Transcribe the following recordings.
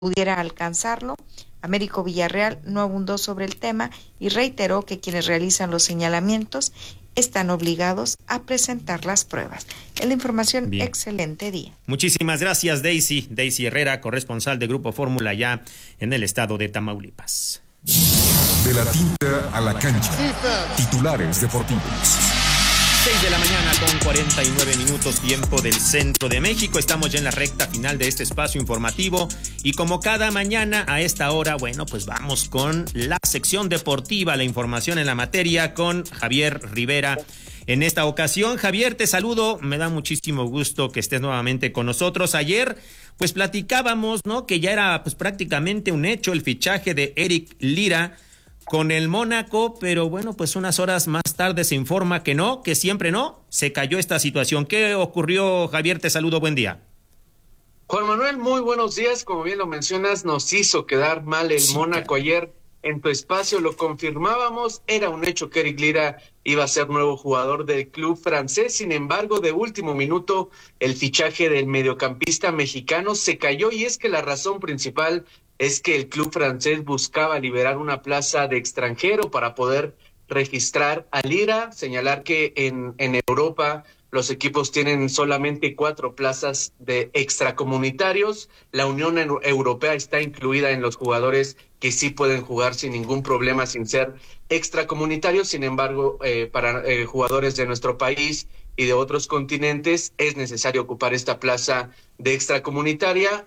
pudiera alcanzarlo. Américo Villarreal no abundó sobre el tema y reiteró que quienes realizan los señalamientos están obligados a presentar las pruebas. En la información, bien. Excelente día. Muchísimas gracias, Daisy Herrera, corresponsal de Grupo Fórmula ya en el estado de Tamaulipas. De la tinta a la cancha. Titulares deportivos. 6 de la mañana con 49 minutos, tiempo del centro de México. Estamos ya en la recta final de este espacio informativo y como cada mañana a esta hora, bueno, pues vamos con la sección deportiva, la información en la materia con Javier Rivera. En esta ocasión, Javier, te saludo, me da muchísimo gusto que estés nuevamente con nosotros. Ayer, pues platicábamos, ¿no?, que ya era pues prácticamente un hecho el fichaje de Eric Lira con el Mónaco, pero bueno, pues unas horas más tarde se informa que no, que siempre no, se cayó esta situación. ¿Qué ocurrió, Javier? Te saludo, buen día. Juan Manuel, muy buenos días. Como bien lo mencionas, nos hizo quedar mal el Mónaco ayer. En tu espacio lo confirmábamos, era un hecho que Eric Lira iba a ser nuevo jugador del club francés. Sin embargo, de último minuto, el fichaje del mediocampista mexicano se cayó, y es que la razón principal es que el club francés buscaba liberar una plaza de extranjero para poder registrar a Lira. Señalar que en Europa los equipos tienen solamente 4 plazas de extracomunitarios. La Unión Europea está incluida en los jugadores que sí pueden jugar sin ningún problema, sin ser extracomunitarios. Sin embargo, para jugadores de nuestro país y de otros continentes es necesario ocupar esta plaza de extracomunitaria.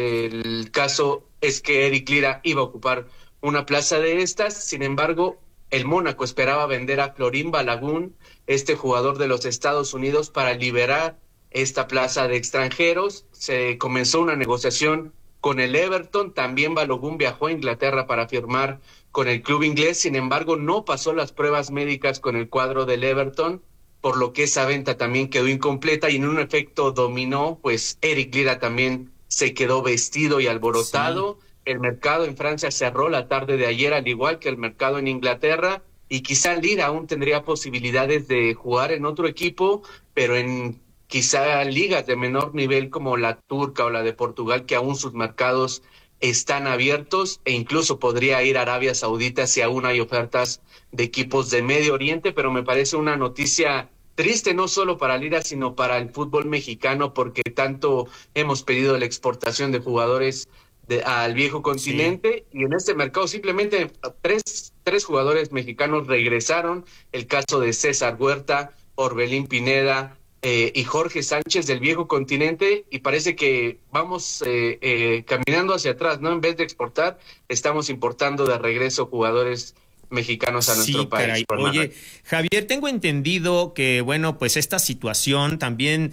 El caso es que Eric Lira iba a ocupar una plaza de estas. Sin embargo, el Mónaco esperaba vender a Florin Balogun, este jugador de los Estados Unidos, para liberar esta plaza de extranjeros. Se comenzó una negociación con el Everton. También Balogun viajó a Inglaterra para firmar con el club inglés. Sin embargo, no pasó las pruebas médicas con el cuadro del Everton, por lo que esa venta también quedó incompleta, y en un efecto dominó, pues Eric Lira también se quedó vestido y alborotado. Sí. El mercado en Francia cerró la tarde de ayer, al igual que el mercado en Inglaterra, y quizá Lira aún tendría posibilidades de jugar en otro equipo, pero en quizá ligas de menor nivel como la turca o la de Portugal, que aún sus mercados están abiertos, e incluso podría ir a Arabia Saudita si aún hay ofertas de equipos de Medio Oriente. Pero me parece una noticia triste, no solo para Lira, sino para el fútbol mexicano, porque tanto hemos pedido la exportación de jugadores al viejo continente. Sí. Y en este mercado simplemente tres jugadores mexicanos regresaron: el caso de César Huerta, Orbelín Pineda y Jorge Sánchez del viejo continente, y parece que vamos caminando hacia atrás, ¿no? En vez de exportar, estamos importando de regreso jugadores mexicanos a nuestro país. Oye, Javier, tengo entendido que, bueno, pues esta situación también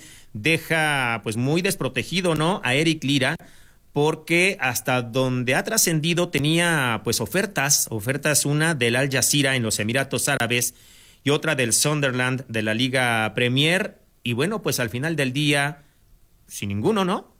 deja pues muy desprotegido, ¿no?, a Eric Lira, porque hasta donde ha trascendido tenía pues ofertas, una del Al Jazeera en los Emiratos Árabes y otra del Sunderland de la Liga Premier, y bueno, pues al final del día, sin ninguno, ¿no?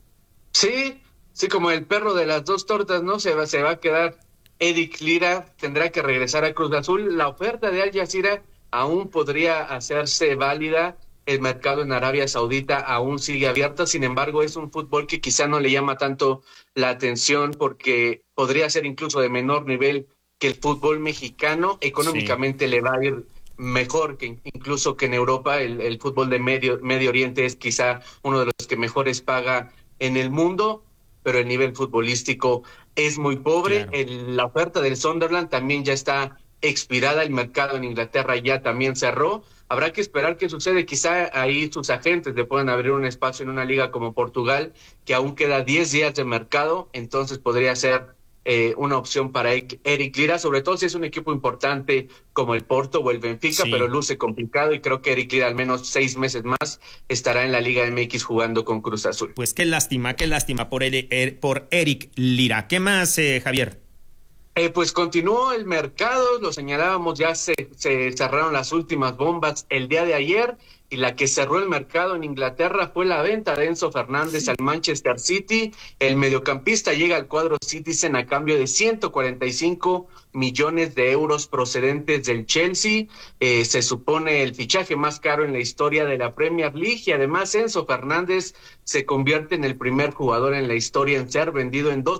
Sí, como el perro de las dos tortas, ¿no? Se va a quedar Eric Lira, tendrá que regresar a Cruz Azul. La oferta de Al Jazeera aún podría hacerse válida. El mercado en Arabia Saudita aún sigue abierto. Sin embargo, es un fútbol que quizá no le llama tanto la atención, porque podría ser incluso de menor nivel que el fútbol mexicano. Económicamente sí le va a ir mejor que incluso que en Europa. El fútbol de Medio Oriente es quizá uno de los que mejores paga en el mundo, pero el nivel futbolístico es muy pobre. Claro. La oferta del Sunderland también ya está expirada. El mercado en Inglaterra ya también cerró. Habrá que esperar qué sucede. Quizá ahí sus agentes le puedan abrir un espacio en una liga como Portugal, que aún queda 10 días de mercado. Entonces podría ser una opción para Eric Lira, sobre todo si es un equipo importante como el Porto o el Benfica, sí, pero luce complicado, y creo que Eric Lira al menos 6 meses más estará en la Liga MX jugando con Cruz Azul. Pues qué lástima por Eric Lira. ¿Qué más, Javier? Pues continuó el mercado, lo señalábamos, ya se cerraron las últimas bombas el día de ayer. y la que cerró el mercado en Inglaterra fue la venta de Enzo Fernández al Manchester City. El mediocampista llega al cuadro Citizen a cambio de 145 millones de euros procedentes del Chelsea. Se supone el fichaje más caro en la historia de la Premier League, y además Enzo Fernández se convierte en el primer jugador en la historia en ser vendido en 2